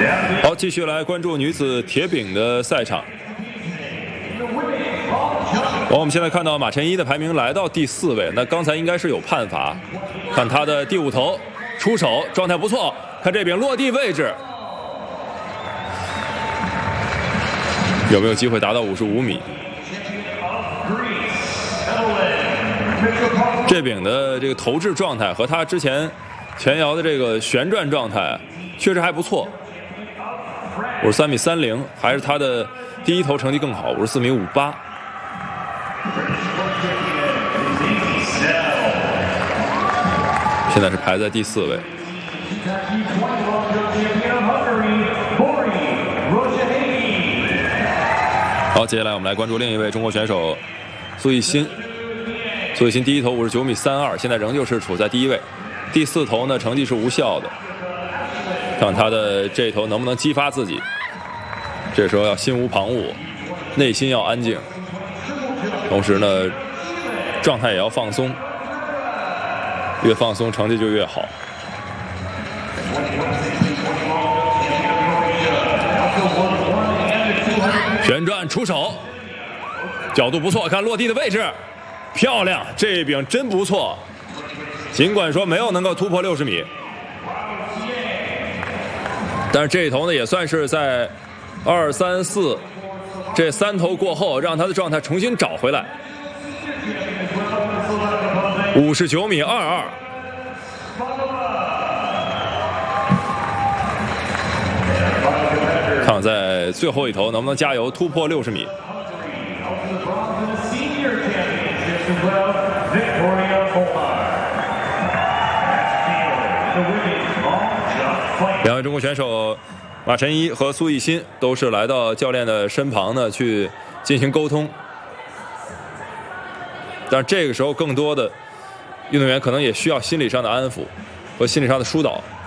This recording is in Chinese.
好，继续来关注女子铁饼的赛场。我们现在看到马晨一的排名来到第4位，那刚才应该是有判罚，看他的第5投出手状态不错，看这饼落地位置有没有机会达到55米。这饼的这个投掷状态和他之前前摇的这个旋转状态确实还不错。53米30，还是他的第一投成绩更好，54米58。现在是排在第4位。好，接下来我们来关注另一位中国选手苏翊鑫。苏翊鑫第一投59米32，现在仍旧是处在第1位。第4投呢，成绩是无效的。看他的这一投能不能激发自己。这时候要心无旁骛，内心要安静，同时呢，状态也要放松。越放松，成绩就越好。旋转出手，角度不错，看落地的位置，漂亮，这一饼真不错。尽管说没有能够突破60米，但是这一投呢，也算是在2、3、4这3投过后，让他的状态重新找回来。59米22。看在最后一投能不能加油突破60米。两位中国选手马晨一和苏翊鑫都是来到教练的身旁呢，去进行沟通。但是这个时候，更多的运动员可能也需要心理上的安抚和心理上的疏导。